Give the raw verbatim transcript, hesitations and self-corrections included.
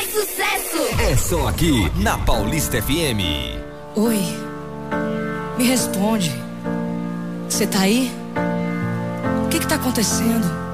sucesso! É só aqui, na Paulista F M. Oi, me responde. Você tá aí? O que que tá acontecendo?